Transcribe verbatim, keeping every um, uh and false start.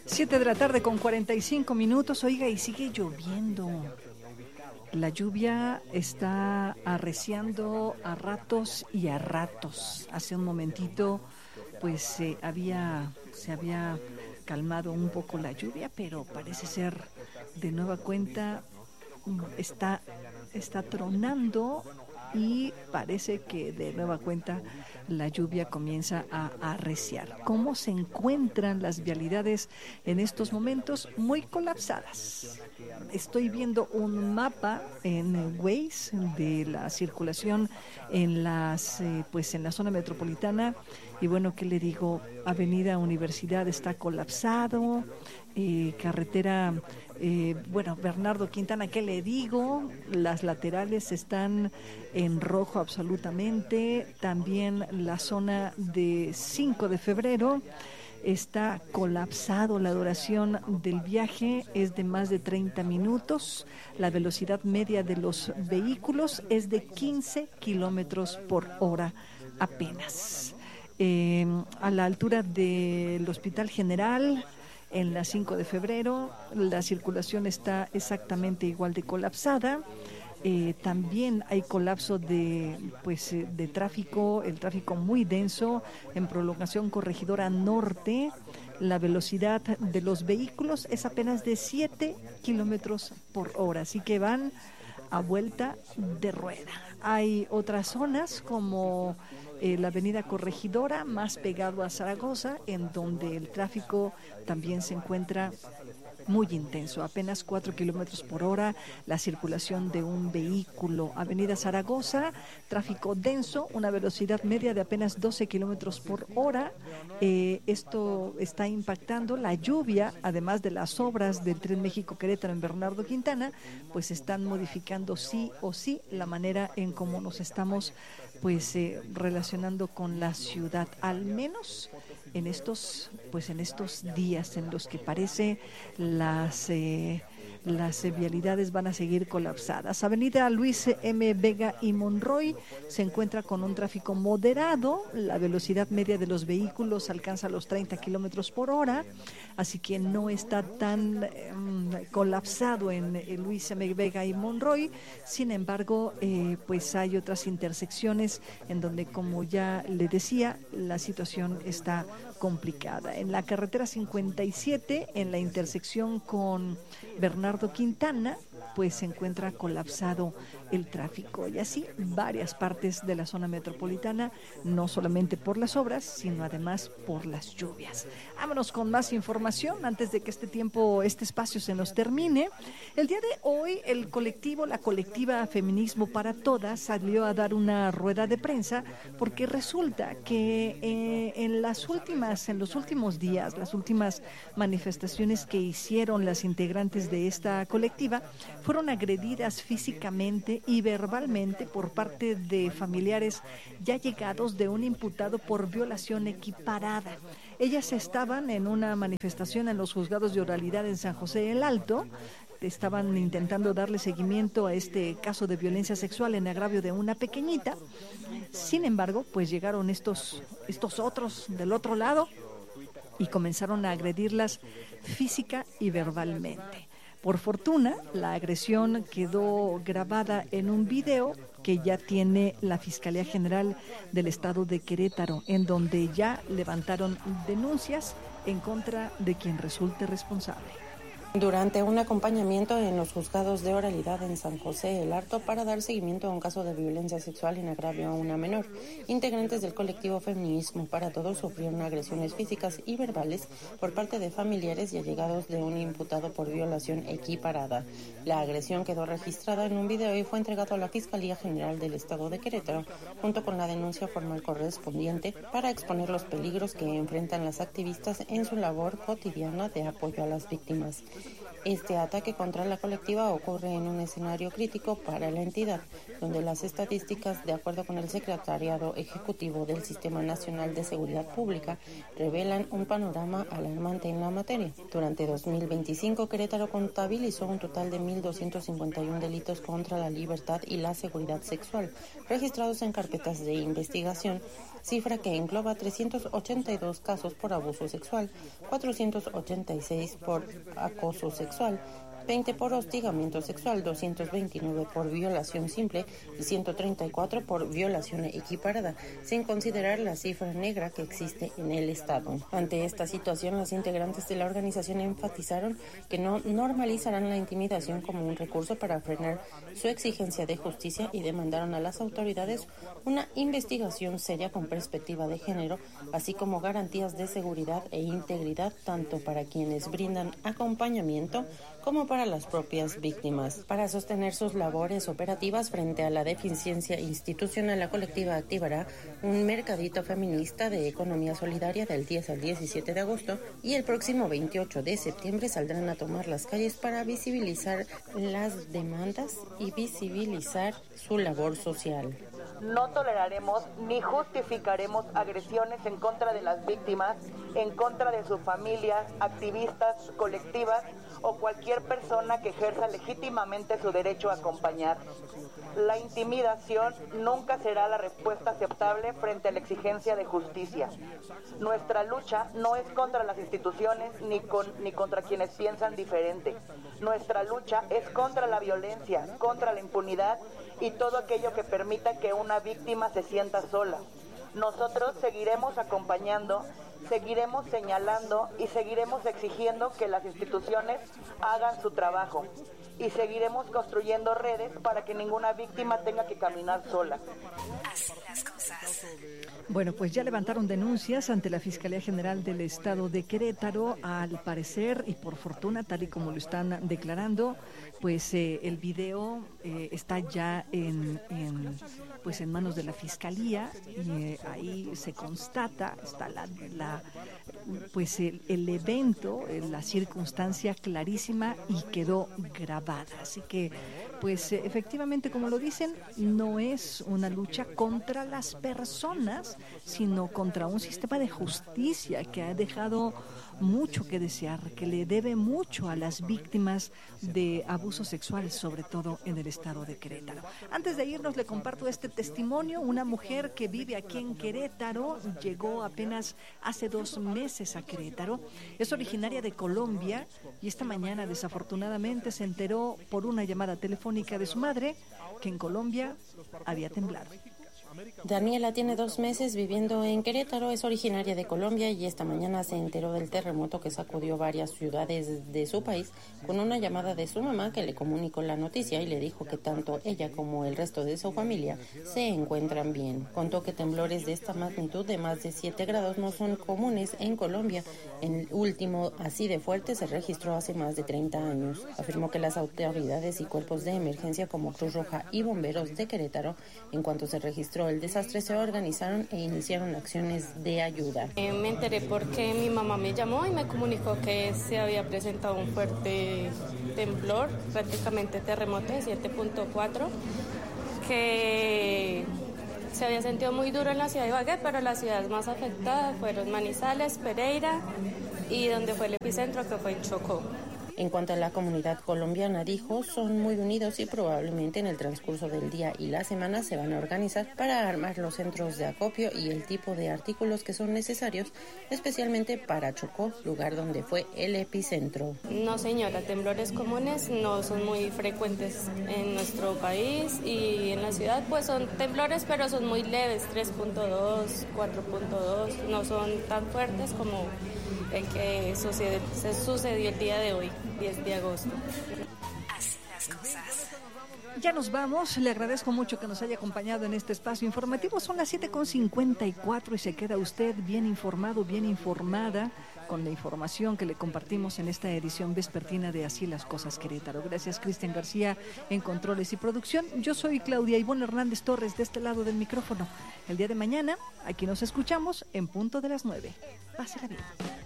Siete de la tarde con cuarenta y cinco minutos. Oiga, y sigue lloviendo. La lluvia está arreciando a ratos y a ratos. Hace un momentito, pues eh, había, se había calmado un poco la lluvia, pero parece ser de nueva cuenta está, está tronando y parece que de nueva cuenta la lluvia comienza a arreciar. ¿Cómo se encuentran las vialidades en estos momentos? Muy colapsadas. Estoy viendo un mapa en Waze de la circulación en las eh, pues en la zona metropolitana y bueno, ¿qué le digo? Avenida Universidad está colapsado, eh, carretera Eh, bueno, Bernardo Quintana, ¿qué le digo? Las laterales están en rojo absolutamente. También la zona de cinco de febrero está colapsado. La duración del viaje es de más de treinta minutos. La velocidad media de los vehículos es de quince kilómetros por hora apenas. Eh, a la altura del Hospital General, en la cinco de febrero, la circulación está exactamente igual de colapsada. Eh, también hay colapso de, pues, de tráfico, el tráfico muy denso en prolongación Corregidora Norte. La velocidad de los vehículos es apenas de siete kilómetros por hora, así que van a vuelta de rueda. Hay otras zonas como eh, la avenida Corregidora, más pegado a Zaragoza, en donde el tráfico también se encuentra muy intenso, apenas cuatro kilómetros por hora la circulación de un vehículo. Avenida Zaragoza, tráfico denso, una velocidad media de apenas doce kilómetros por hora. Eh, esto está impactando la lluvia, además de las obras del Tren México-Querétaro en Bernardo Quintana, pues están modificando sí o sí la manera en cómo nos estamos pues eh, relacionando con la ciudad, al menos en estos pues en estos días en los que parece las eh, las vialidades van a seguir colapsadas. Avenida Luis M. Vega y Monroy se encuentra con un tráfico moderado, la velocidad media de los vehículos alcanza los treinta kilómetros por hora, así que no está tan eh, colapsado en eh, Luis M. Vega y Monroy. Sin embargo, eh, pues hay otras intersecciones en donde, como ya le decía, la situación está complicada. En la carretera cincuenta y siete, en la intersección con Bernardo Quintana, pues se encuentra colapsado el tráfico, y así varias partes de la zona metropolitana, no solamente por las obras, sino además por las lluvias. Vámonos con más información antes de que este tiempo, este espacio se nos termine. El día de hoy, el colectivo, la colectiva Feminismo para Todas salió a dar una rueda de prensa porque resulta que eh, en las últimas, en los últimos días, las últimas manifestaciones que hicieron las integrantes de esta colectiva fueron agredidas físicamente y verbalmente por parte de familiares ya llegados de un imputado por violación equiparada. Ellas estaban en una manifestación en los juzgados de oralidad en San José el Alto. Estaban intentando darle seguimiento a este caso de violencia sexual en agravio de una pequeñita. Sin embargo, pues llegaron estos, estos otros del otro lado y comenzaron a agredirlas física y verbalmente. Por fortuna, la agresión quedó grabada en un video que ya tiene la Fiscalía General del Estado de Querétaro, en donde ya levantaron denuncias en contra de quien resulte responsable. Durante un acompañamiento en los juzgados de oralidad en San José el Alto para dar seguimiento a un caso de violencia sexual en agravio a una menor, integrantes del colectivo Feminismo para Todos sufrieron agresiones físicas y verbales por parte de familiares y allegados de un imputado por violación equiparada. La agresión quedó registrada en un video y fue entregado a la Fiscalía General del Estado de Querétaro junto con la denuncia formal correspondiente para exponer los peligros que enfrentan las activistas en su labor cotidiana de apoyo a las víctimas. Este ataque contra la colectiva ocurre en un escenario crítico para la entidad, donde las estadísticas, de acuerdo con el Secretariado Ejecutivo del Sistema Nacional de Seguridad Pública, revelan un panorama alarmante en la materia. Durante dos mil veinticinco, Querétaro contabilizó un total de mil doscientos cincuenta y uno delitos contra la libertad y la seguridad sexual, registrados en carpetas de investigación, cifra que engloba trescientos ochenta y dos casos por abuso sexual, cuatrocientos ochenta y seis por acoso sexual, veinte por hostigamiento sexual, doscientos veintinueve por violación simple y ciento treinta y cuatro por violación equiparada, sin considerar la cifra negra que existe en el Estado. Ante esta situación, los integrantes de la organización enfatizaron que no normalizarán la intimidación como un recurso para frenar su exigencia de justicia y demandaron a las autoridades una investigación seria con perspectiva de género, así como garantías de seguridad e integridad tanto para quienes brindan acompañamiento como para las propias víctimas. Para sostener sus labores operativas frente a la deficiencia institucional, la colectiva activará un mercadito feminista de economía solidaria del diez al diecisiete de agosto y el próximo veintiocho de septiembre saldrán a tomar las calles para visibilizar las demandas y visibilizar su labor social. No toleraremos ni justificaremos agresiones en contra de las víctimas, en contra de sus familias, activistas, colectivas o cualquier persona que ejerza legítimamente su derecho a acompañar. La intimidación nunca será la respuesta aceptable frente a la exigencia de justicia. Nuestra lucha no es contra las instituciones ni, con, ni contra quienes piensan diferente. Nuestra lucha es contra la violencia, contra la impunidad y todo aquello que permita que una víctima se sienta sola. Nosotros seguiremos acompañando, seguiremos señalando y seguiremos exigiendo que las instituciones hagan su trabajo y seguiremos construyendo redes para que ninguna víctima tenga que caminar sola. Así las cosas. Bueno, pues ya levantaron denuncias ante la Fiscalía General del Estado de Querétaro. Al parecer, y por fortuna, tal y como lo están declarando, pues eh, el video eh, está ya en, en, pues en manos de la Fiscalía y eh, ahí se constata, está la, la pues el, el evento, la circunstancia clarísima y quedó grabada. Así que, pues eh, efectivamente, como lo dicen, no es una lucha contra las personas, sino contra un sistema de justicia que ha dejado mucho que desear, que le debe mucho a las víctimas de abusos sexuales, sobre todo en el estado de Querétaro. Antes de irnos, le comparto este testimonio. Una mujer que vive aquí en Querétaro, llegó apenas hace dos meses a Querétaro, es originaria de Colombia y esta mañana desafortunadamente se enteró por una llamada telefónica de su madre que en Colombia había temblado. Daniela tiene dos meses viviendo en Querétaro, es originaria de Colombia y esta mañana se enteró del terremoto que sacudió varias ciudades de su país con una llamada de su mamá que le comunicó la noticia y le dijo que tanto ella como el resto de su familia se encuentran bien. Contó que temblores de esta magnitud de más de siete grados no son comunes en Colombia. El último así de fuerte se registró hace más de treinta años. Afirmó que las autoridades y cuerpos de emergencia como Cruz Roja y bomberos de Querétaro, en cuanto se registró el desastre, se organizaron e iniciaron acciones de ayuda. Eh, me enteré porque mi mamá me llamó y me comunicó que se había presentado un fuerte temblor, prácticamente terremoto de siete punto cuatro, que se había sentido muy duro en la ciudad de Ibagué, pero las ciudades más afectadas fueron Manizales, Pereira y donde fue el epicentro, que fue en Chocó. En cuanto a la comunidad colombiana, dijo, son muy unidos y probablemente en el transcurso del día y la semana se van a organizar para armar los centros de acopio y el tipo de artículos que son necesarios, especialmente para Chocó, lugar donde fue el epicentro. No, señora, temblores comunes no son muy frecuentes en nuestro país y en la ciudad pues son temblores, pero son muy leves, tres punto dos, cuatro punto dos, no son tan fuertes como el que sucede, se sucedió el día de hoy, diez de agosto. Así las cosas. Ya nos vamos, le agradezco mucho que nos haya acompañado en este espacio informativo. Son las siete con cincuenta y cuatro y se queda usted bien informado, bien informada con la información que le compartimos en esta edición vespertina de Así las Cosas Querétaro. Gracias, Cristian García en controles y producción. Yo soy Claudia Ivonne Hernández Torres de este lado del micrófono. El día de mañana, aquí nos escuchamos en punto de las nueve. Pásela bien.